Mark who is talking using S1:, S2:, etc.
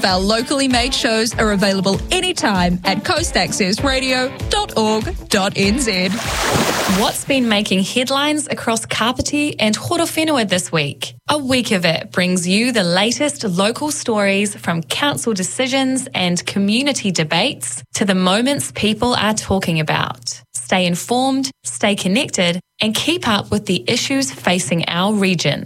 S1: of our locally made shows are available anytime at coastaccessradio.org.nz.
S2: What's been making headlines across Kapiti and Horowhenua this week? A Week of It brings you the latest local stories from council decisions and community debates to the moments people are talking about. Stay informed, stay connected, and keep up with the issues facing our region.